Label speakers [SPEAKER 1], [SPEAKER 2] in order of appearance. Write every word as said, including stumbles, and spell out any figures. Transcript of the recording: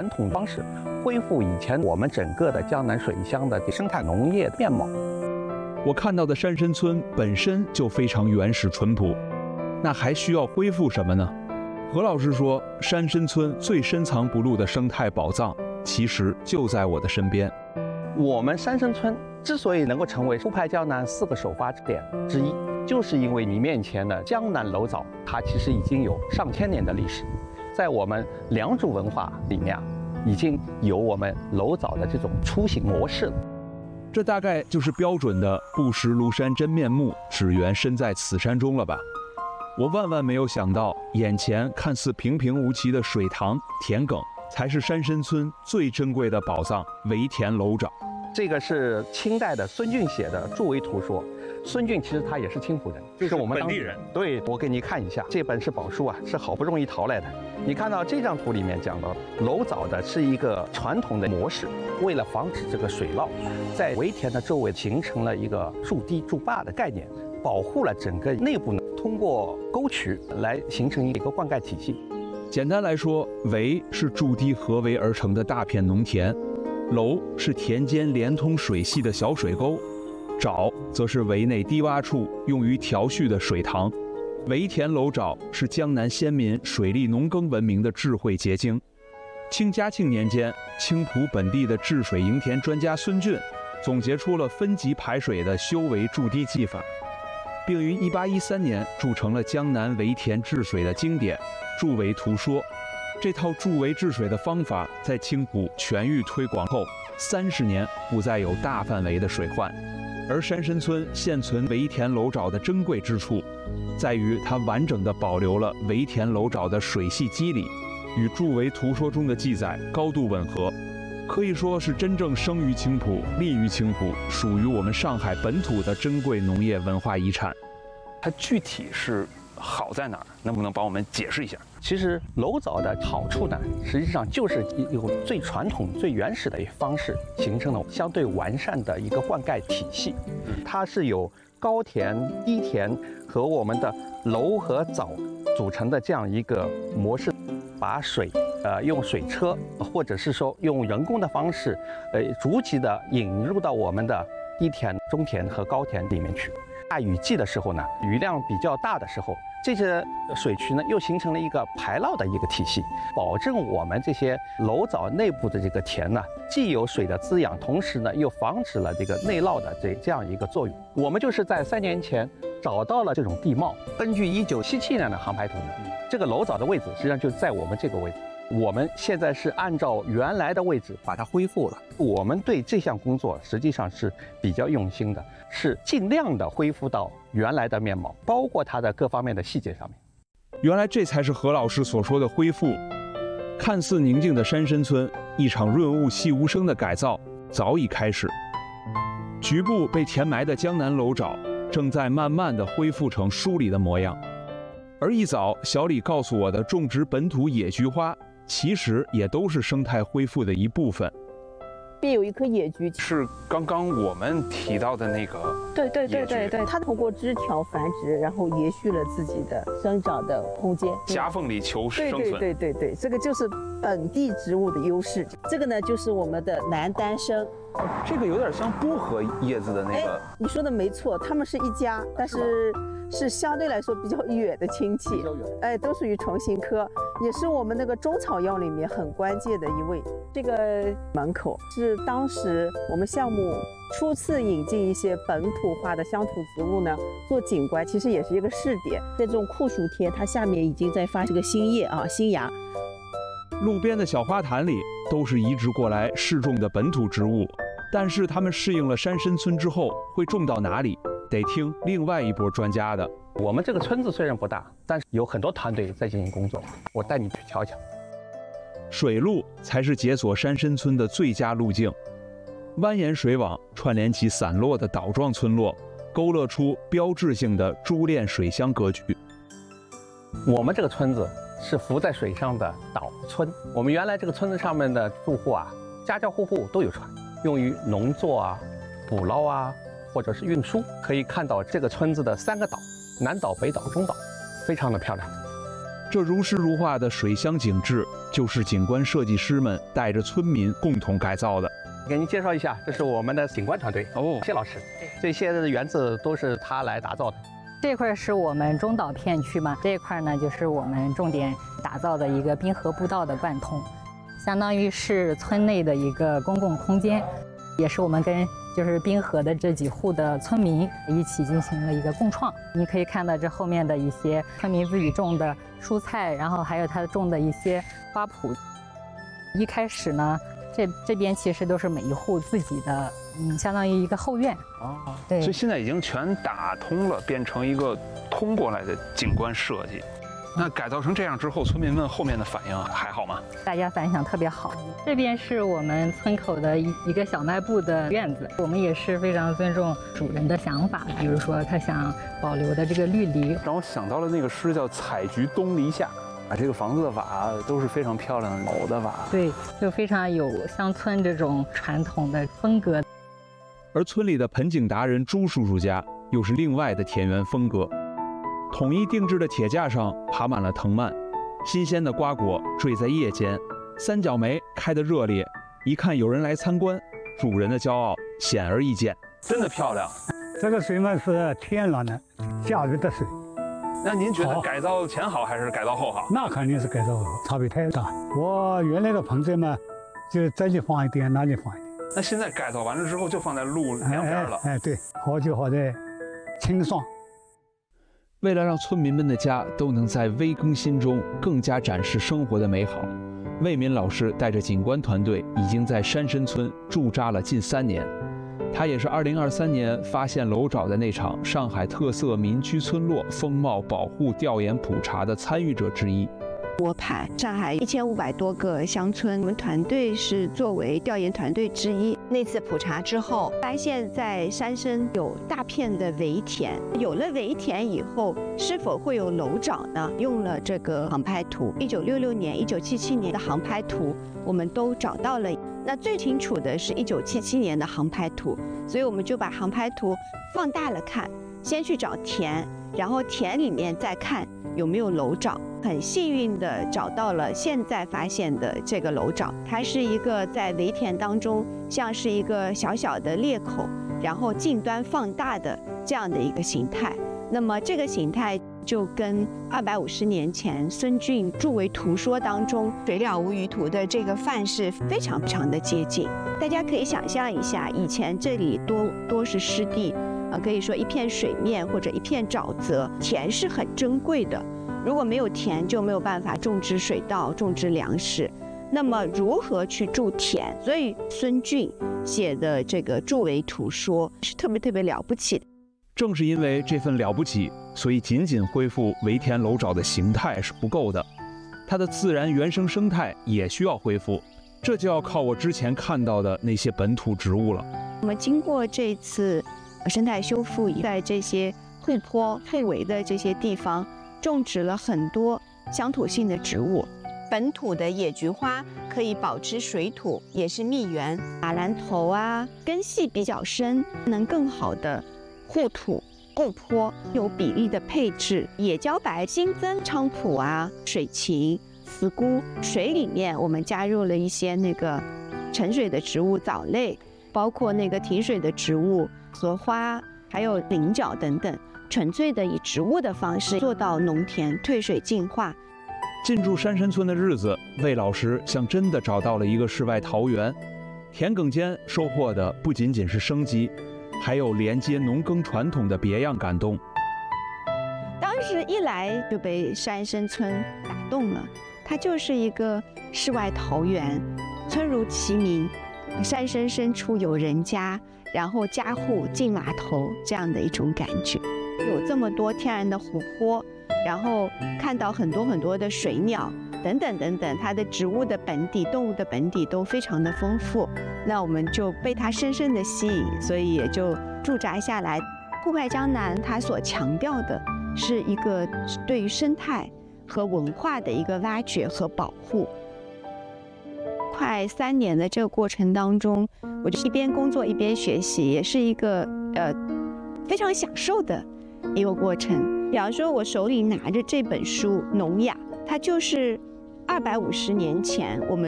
[SPEAKER 1] 统方式，恢复以前我们整个的江南水乡的生态农业面貌。
[SPEAKER 2] 我看到的山参村本身就非常原始淳朴，那还需要恢复什么呢？何老师说，山参村最深藏不露的生态宝藏，其实就在我的身边。
[SPEAKER 1] 我们山参村之所以能够成为出牌江南四个首发点之一，就是因为你面前的江南醪糟，它其实已经有上千年的历史。在我们良渚文化里面啊，已经有我们醪糟的这种出行模式了。
[SPEAKER 2] 这大概就是标准的不识庐山真面目，只缘身在此山中了吧？我万万没有想到，眼前看似平平无奇的水塘、田埂，才是山参村最珍贵的宝藏——围田醪沼。
[SPEAKER 1] 这个是清代的孙俊写的《筑围图说》。孙俊其实他也是青浦人，
[SPEAKER 3] 就是
[SPEAKER 1] 我们
[SPEAKER 3] 本地人。
[SPEAKER 1] 对，我给你看一下，这本是宝书啊，是好不容易淘来的。你看到这张图里面讲到，醪糟的是一个传统的模式，为了防止这个水涝，在围田的周围形成了一个筑堤筑坝的概念，保护了整个内部呢，通过沟渠来形成一个灌溉体系。
[SPEAKER 2] 简单来说，围是筑堤合围而成的大片农田，醪是田间连通水系的小水沟，沼则是围内低洼处用于调蓄的水塘。围田醪沼是江南先民水利农耕文明的智慧结晶。清嘉庆年间，青浦本地的治水营田专家孙俊总结出了分级排水的修围筑堤技法，并于一八一三年铸成了江南围田治水的经典《筑围图说》。这套筑围治水的方法在青浦全域推广后，三十年不再有大范围的水患。而山参村现存围田醪沼的珍贵之处，在于它完整地保留了围田醪沼的水系机理，与《筑围图说》中的记载高度吻合，可以说是真正生于青浦、立于青浦，属于我们上海本土的珍贵农业文化遗产。
[SPEAKER 3] 它具体是好在哪儿？能不能帮我们解释一下？
[SPEAKER 1] 其实醪糟的好处呢，实际上就是用最传统、最原始的方式形成了相对完善的一个灌溉体系。它是由高田、低田和我们的醪和藻组成的这样一个模式，把水呃用水车或者是说用人工的方式，呃逐级的引入到我们的低田、中田和高田里面去。大雨季的时候呢，雨量比较大的时候，这些水渠呢又形成了一个排涝的一个体系，保证我们这些醪藻内部的这个田呢，既有水的滋养，同时呢又防止了这个内涝的这这样一个作用。我们就是在三年前找到了这种地貌，根据一九七七年的航拍图呢，这个醪藻的位置实际上就在我们这个位置。我们现在是按照原来的位置把它恢复了。我们对这项工作实际上是比较用心的，是尽量的恢复到原来的面貌，包括它的各方面的细节上面。
[SPEAKER 2] 原来这才是何老师所说的恢复。看似宁静的山参村，一场润物细无声的改造早已开始。局部被填埋的江南醪沼，正在慢慢的恢复成书里的模样。而一早小李告诉我的种植本土野菊花，其实也都是生态恢复的一部分。
[SPEAKER 4] 边有一棵野菊，
[SPEAKER 3] 是刚刚我们提到的那个。
[SPEAKER 4] 对对对对对，它通过枝条繁殖，然后延续了自己的生长的空间，
[SPEAKER 3] 夹缝里求生存。
[SPEAKER 4] 对对对对对，这个就是本地植物的优势。这个呢，就是我们的南丹参。
[SPEAKER 3] 这个有点像薄荷叶子的那个。
[SPEAKER 4] 你说的没错，它们是一家，但是是相对来说比较远的亲戚。比较远。哎，都属于唇形科，也是我们那个中草药里面很关键的一味。这个门口是当时我们项目初次引进一些本土化的乡土植物呢，做景观，其实也是一个试点。在这种酷暑天，它下面已经在发这个新叶啊，新芽。
[SPEAKER 2] 路边的小花坛里都是移植过来试种的本土植物，但是它们适应了山参村之后，会种到哪里，得听另外一波专家的。
[SPEAKER 1] 我们这个村子虽然不大，但是有很多团队在进行工作，我带你去瞧瞧。
[SPEAKER 2] 水路才是解锁山参村的最佳路径，蜿蜒水网串联起散落的岛状村落，勾勒出标志性的珠链水乡格局。
[SPEAKER 1] 我们这个村子是浮在水上的岛村，我们原来这个村子上面的住户啊，家家户户都有船，用于农作啊、捕捞啊，或者是运输。可以看到这个村子的三个岛，南岛、北岛、中岛，非常的漂亮。
[SPEAKER 2] 这如诗如画的水乡景致，就是景观设计师们带着村民共同改造的。
[SPEAKER 1] 给您介绍一下，这是我们的景观团队
[SPEAKER 3] 哦，
[SPEAKER 1] 谢老师，这些的园子都是他来打造的。
[SPEAKER 5] 这块是我们中岛片区嘛，这一块呢就是我们重点打造的一个滨河步道的贯通，相当于是村内的一个公共空间，也是我们跟就是滨河的这几户的村民一起进行了一个共创。你可以看到这后面的一些村民自己种的蔬菜，然后还有他种的一些花圃。一开始呢，这这边其实都是每一户自己的，嗯，相当于一个后院。
[SPEAKER 3] 哦，
[SPEAKER 5] 对，
[SPEAKER 3] 所以现在已经全打通了，变成一个通过来的景观设计。那改造成这样之后，村民们后面的反应还好吗？
[SPEAKER 5] 大家反响特别好。这边是我们村口的一一个小卖部的院子，我们也是非常尊重主人的想法，比如说他想保留的这个绿篱，
[SPEAKER 3] 让我想到了那个诗叫“采菊东篱下”。啊，这个房子的瓦都是非常漂亮的老的瓦，
[SPEAKER 5] 对，就非常有乡村这种传统的风格。
[SPEAKER 2] 而村里的盆景达人朱叔叔家又是另外的田园风格，统一定制的铁架上爬满了藤蔓，新鲜的瓜果坠在叶间，三角梅开得热烈，一看有人来参观，主人的骄傲显而易见。
[SPEAKER 3] 真的漂亮。
[SPEAKER 6] 这个水嘛是天然的下雨的水。
[SPEAKER 3] 那您觉得改造前好还是改造后好？
[SPEAKER 6] 那肯定是改造后，差别太大。我原来的盆栽嘛，就这里放一点，那里放一点。
[SPEAKER 3] 那现在改造完了之后，就放在路两边了。
[SPEAKER 6] 哎, 哎, 哎对，好就好在清爽。
[SPEAKER 2] 为了让村民们的家都能在微更新中更加展示生活的美好，魏民老师带着景观团队已经在山参村驻扎了近三年。他也是二零二三年发现楼沼的那场上海特色民居村落风貌保护调研普查的参与者之一。
[SPEAKER 7] 窝盘上海一千五百多个乡村，我们团队是作为调研团队之一。那次普查之后，发现在山参有大片的围田，有了围田以后，是否会有楼沼呢？用了这个航拍图，一九六六年、一九七七年的航拍图，我们都找到了。那最清楚的是一九七七年的航拍图，所以我们就把航拍图放大了看，先去找田，然后田里面再看有没有楼沼。很幸运的找到了现在发现的这个楼沼，它是一个在围田当中像是一个小小的裂口，然后近端放大的这样的一个形态。那么这个形态就跟二百五十年前孙峻著为图说当中水了无余图的这个范式非常非常的接近。大家可以想象一下，以前这里多多是湿地，呃，可以说一片水面或者一片沼泽，田是很珍贵的。如果没有田，就没有办法种植水稻、种植粮食。那么如何去筑田？所以孙峻写的这个著为图说是特别特别了不起的。
[SPEAKER 2] 正是因为这份了不起，所以仅仅恢复围田楼沼的形态是不够的，它的自然原生生态也需要恢复，这就要靠我之前看到的那些本土植物了。
[SPEAKER 7] 我们经过这次生态修复，在这些护坡、护围的这些地方，种植了很多乡土性的植物。本土的野菊花可以保持水土，也是蜜源。马兰头啊，根系比较深，能更好的护土护坡，有比例的配置。野茭白新增菖蒲啊、水芹、茨菇，水里面我们加入了一些那个沉水的植物藻类，包括那个提水的植物荷花，还有菱角等等，纯粹的以植物的方式做到农田退水净化。
[SPEAKER 2] 进驻山参村的日子，魏老师像真的找到了一个世外桃源。田埂间收获的不仅仅是生机，还有连接农耕传统的别样感动。
[SPEAKER 7] 当时一来就被山参村打动了，它就是一个世外桃源，村如其名，山深深处有人家，然后家户进码头这样的一种感觉。有这么多天然的湖泊，然后看到很多很多的水鸟等等等等，它的植物的本底、动物的本底都非常的丰富，那我们就被它深深的吸引，所以也就驻扎下来。户外江南它所强调的是一个对于生态和文化的一个挖掘和保护。快三年的这个过程当中，我就一边工作一边学习，也是一个呃非常享受的一个过程。比方说，我手里拿着这本书《农雅》， 它就是二百五十年前我们